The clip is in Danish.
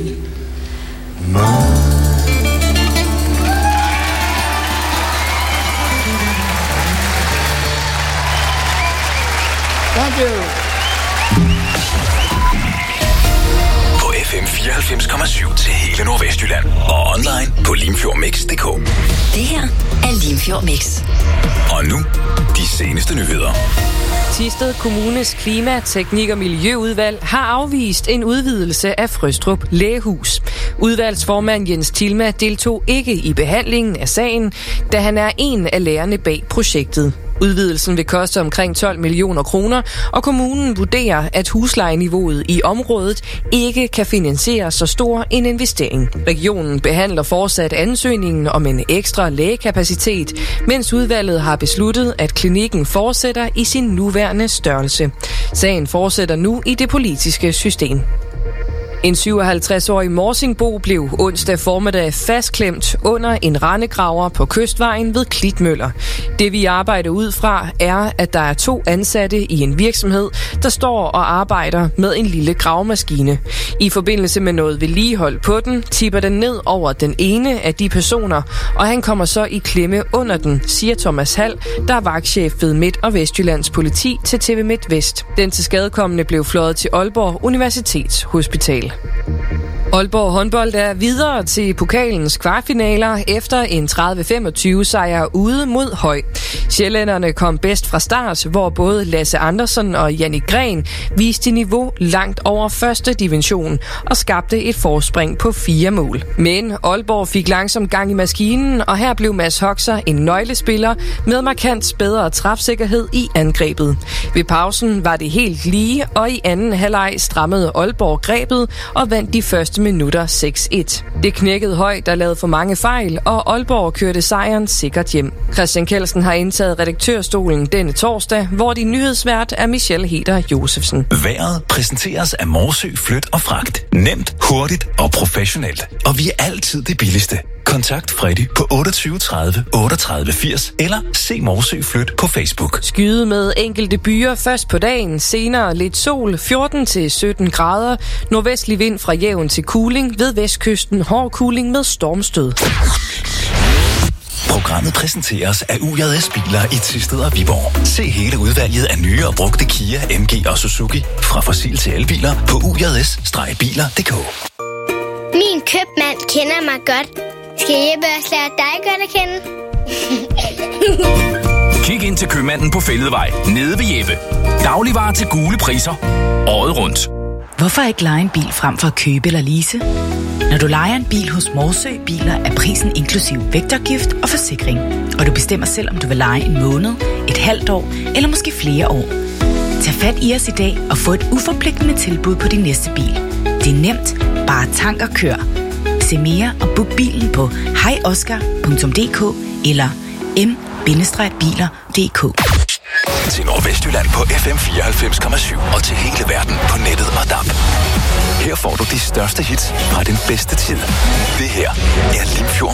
Thank you. På FM 94,7 til hele Nordvestjylland og online på limfjordmix.dk. Det her er Limfjord Mix. Og nu, de seneste nyheder. Thisted Kommunes Klima-, Teknik- og Miljøudvalg har afvist en udvidelse af Frøstrup Lægehus. Udvalgsformand Jens Tilma deltog ikke i behandlingen af sagen, da han er en af lærerne bag projektet. Udvidelsen vil koste omkring 12 millioner kroner, og kommunen vurderer, at huslejeniveauet i området ikke kan finansiere så stor en investering. Regionen behandler fortsat ansøgningen om en ekstra lægekapacitet, mens udvalget har besluttet, at klinikken fortsætter i sin nuværende størrelse. Sagen fortsætter nu i det politiske system. En 57-årig morsingbo blev onsdag formiddag fastklemt under en rendegraver på Kystvejen ved Klitmøller. Det vi arbejder ud fra er, at der er 2 ansatte i en virksomhed, der står og arbejder med en lille gravemaskine. I forbindelse med noget vedligehold på den, tipper den ned over den ene af de personer, og han kommer så i klemme under den, siger Thomas Hall, der er vagtchef ved Midt- og Vestjyllands politi til TV MidtVest. Den tilskadekomne blev fløjet til Aalborg Universitetshospital. Aalborg håndbold er videre til pokalens kvartfinaler efter en 30-25 sejr ude mod Høj. Sjællænderne kom bedst fra start, hvor både Lasse Andersen og Jannik Gren viste niveau langt over første division og skabte et forspring på 4 mål. Men Aalborg fik langsomt gang i maskinen, og her blev Mads Hoxer en nøglespiller med markant bedre træfsikkerhed i angrebet. Ved pausen var det helt lige, og i anden halvleg strammede Aalborg grebet og vandt de første minutter 6-1. Det knækkede Høj, der lavede for mange fejl, og Aalborg kørte sejren sikkert hjem. Christian Kelsen har indtaget redaktørstolen denne torsdag, hvor din nyhedsvært er Michelle Heder Josefsen. Vejret præsenteres af Morsø Flyt og Fragt. Nemt, hurtigt og professionelt. Og vi er altid det billigste. Kontakt Freddy på 28 30 38 80 eller se Morsø Flyt på Facebook. Skyde med enkelte byer først på dagen, senere lidt sol, 14-17 grader, nordvestlig vind fra jævn til kuling, ved vestkysten hård kuling med stormstød. Programmet præsenteres af UJS Biler i Thisted og Viborg. Se hele udvalget af nye og brugte Kia, MG og Suzuki fra fossil til elbiler på ujs-biler.dk. Min købmand kender mig godt. Skal Jeppe også lære dig godt at kende? Kig ind til købmanden på Fælledvej, nede ved Jeppe. Dagligvarer til gule priser. Året rundt. Hvorfor ikke leje en bil frem for at købe eller lease? Når du lejer en bil hos Morsø Biler, er prisen inklusiv vægtafgift og forsikring. Og du bestemmer selv, om du vil leje en måned, et halvt år eller måske flere år. Tag fat i os i dag og få et uforpligtende tilbud på din næste bil. Det er nemt. Bare tank og kør. Se mere og book bilen på hejoskar.dk eller m-biler.dk. Til Nordvestjylland på FM 94,7 og til hele verden på nettet og DAB. Her får du de største hits fra den bedste tid. Det her er Limfjord